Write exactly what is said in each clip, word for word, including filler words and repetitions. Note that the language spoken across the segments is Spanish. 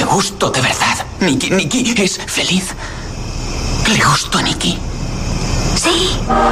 gusto de verdad. Nikki, Nikki es feliz. ¿Le gusto a Nikki? Sí.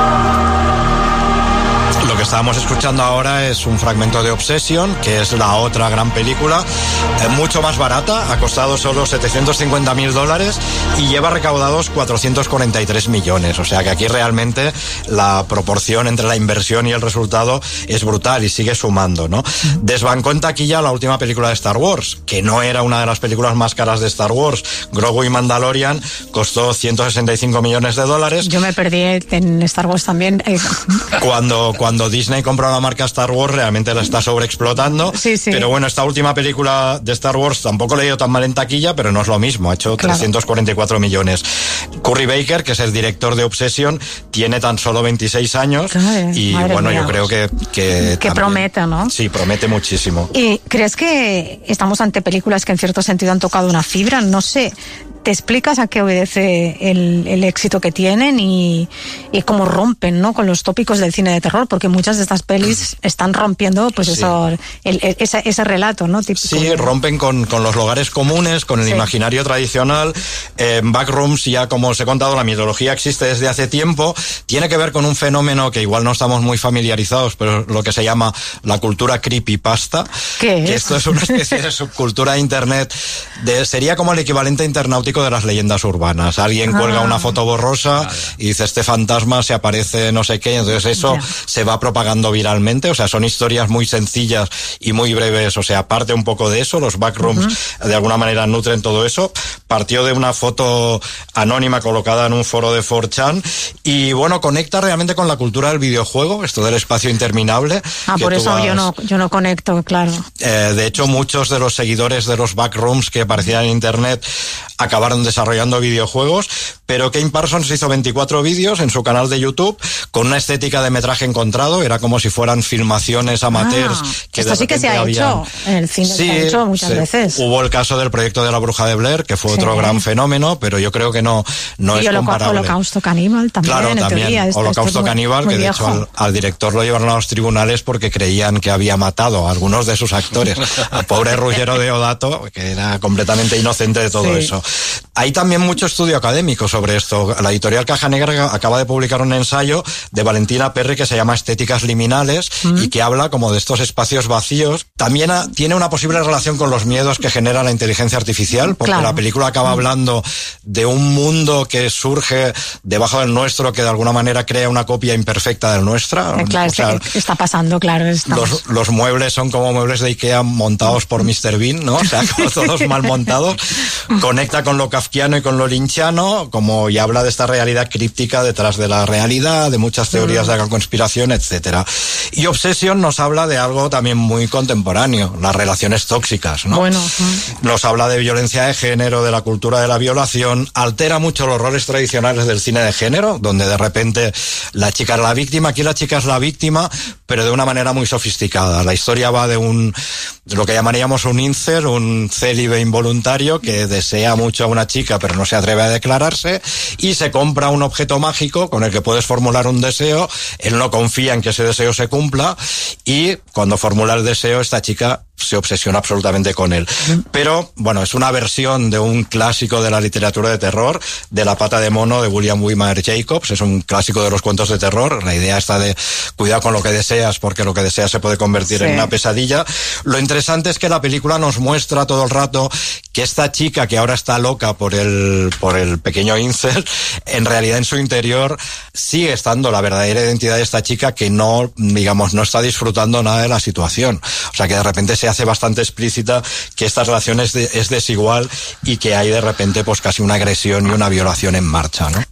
Lo que estábamos escuchando ahora es un fragmento de Obsession, que es la otra gran película, eh, mucho más barata, ha costado solo setecientos cincuenta mil dólares y lleva recaudados cuatrocientos cuarenta y tres millones. O sea que aquí realmente la proporción entre la inversión y el resultado es brutal y sigue sumando, ¿no? Desbancó en taquilla la última película de Star Wars, que no era una de las películas más caras de Star Wars. Grogu y Mandalorian costó ciento sesenta y cinco millones de dólares. Yo me perdí en Star Wars también. Cuando, cuando Disney compró la marca Star Wars, realmente la está sobreexplotando. Sí, sí. Pero bueno, esta última película de Star Wars tampoco le ha ido tan mal en taquilla, pero no es lo mismo. Ha hecho claro. trescientos cuarenta y cuatro millones. Curry Baker, que es el director de Obsession, tiene tan solo veintiséis años. Ay, y bueno, mía. yo creo que... Que, que promete, ¿no? Sí, promete muchísimo. ¿Y crees que estamos ante películas que en cierto sentido han tocado una fibra? No sé... ¿Te explicas a qué obedece el, el éxito que tienen y, y cómo rompen, ¿no?, con los tópicos del cine de terror? Porque muchas de estas pelis están rompiendo, pues, sí. eso, el, el, ese, ese relato, ¿no?, típico. Sí, de... rompen con, con los lugares comunes, con el sí. imaginario tradicional. En eh, Backrooms, ya como os he contado, la mitología existe desde hace tiempo. Tiene que ver con un fenómeno que igual no estamos muy familiarizados, pero lo que se llama la cultura creepypasta. ¿Qué es? Que esto es una especie de subcultura de internet. De, sería como el equivalente internautico de las leyendas urbanas. Alguien ah. cuelga una foto borrosa vale. y dice, este fantasma se aparece no sé qué, entonces eso yeah. se va propagando viralmente. O sea, son historias muy sencillas y muy breves. O sea, parte un poco de eso. Los backrooms uh-huh. de alguna manera nutren todo eso. Partió de una foto anónima colocada en un foro de cuatro chan y bueno, conecta realmente con la cultura del videojuego, esto del espacio interminable. Ah, por eso has... yo no yo no conecto, claro. Eh, de hecho, muchos de los seguidores de los backrooms que aparecían en internet acabaron desarrollando videojuegos, pero Kane Parsons hizo veinticuatro vídeos en su canal de YouTube con una estética de metraje encontrado. Era como si fueran filmaciones amateurs. Ah, que esto sí que se ha habían... hecho en el cine, sí, se ha hecho muchas sí. veces. Hubo el caso del proyecto de la Bruja de Blair, que fue sí. otro gran fenómeno, pero yo creo que no, no y es comparable. Holocausto Caníbal también, claro, en también. teoría. Esto, Holocausto esto Caníbal, que de hecho al, al director lo llevaron a los tribunales porque creían que había matado a algunos de sus actores. Al pobre Ruggero Deodato, que era completamente inocente de todo sí. eso. Hay también mucho estudio académico sobre esto. La editorial Caja Negra acaba de publicar un ensayo de Valentina Perry que se llama Estéticas Liminales mm. y que habla como de estos espacios vacíos. También a, tiene una posible relación con los miedos que genera la inteligencia artificial, porque claro. la película acaba hablando de un mundo que surge debajo del nuestro, que de alguna manera crea una copia imperfecta del nuestra. Claro, o sea, está pasando, claro. Los, los muebles son como muebles de Ikea montados por míster Bean, ¿no? O sea, todos mal montados. Conecta con lo kafkiano y con lo lynchiano, como y habla de esta realidad críptica detrás de la realidad, de muchas teorías mm. de la conspiración, etcétera. Y Obsession nos habla de algo también muy contemporáneo, las relaciones tóxicas, ¿no? Bueno. Mm. Nos habla de violencia de género, de la cultura de la violación, altera mucho los roles tradicionales del cine de género, donde de repente la chica es la víctima, aquí la chica es la víctima, pero de una manera muy sofisticada. La historia va de un, de lo que llamaríamos un incel, un célibe involuntario que desea mucho a una chica, pero no se atreve a declararse, y se compra un objeto mágico con el que puedes formular un deseo. Él no confía en que ese deseo se cumpla, y cuando formula el deseo, esta chica se obsesiona absolutamente con él. Pero, bueno, es una versión de un clásico de la literatura de terror, de La pata de mono, de William Wimar Jacobs. Es un clásico de los cuentos de terror. La idea está de cuidado con lo que deseas, porque lo que deseas se puede convertir sí. en una pesadilla. Lo interesante es que la película nos muestra todo el rato que esta chica, que ahora está loca por el, por el pequeño incel, en realidad en su interior sigue estando la verdadera identidad de esta chica, que no, digamos, no está disfrutando nada de la situación. O sea, que de repente se hace bastante explícita que esta relación es, de, es desigual y que hay de repente pues casi una agresión y una violación en marcha, ¿no?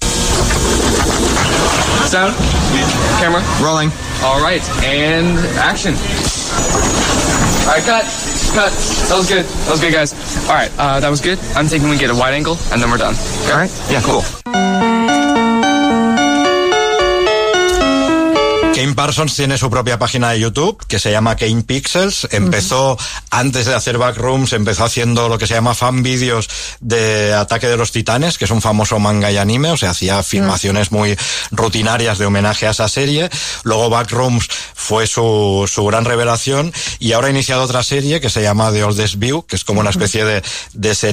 Sound, camera, rolling. All right, and action. All right, cut, cut. That was good. That was good, guys. All right, uh, that was good. I'm thinking we get a wide angle and then we're done. Okay? All right. Yeah, cool. Kane Parsons tiene su propia página de YouTube que se llama Kane Pixels. Empezó, uh-huh. antes de hacer Backrooms, empezó haciendo lo que se llama fan vídeos de Ataque de los Titanes, que es un famoso manga y anime. O sea, hacía filmaciones uh-huh. muy rutinarias de homenaje a esa serie. Luego Backrooms fue su, su gran revelación, y ahora ha iniciado otra serie que se llama The Oldest View, que es como una especie de, de serie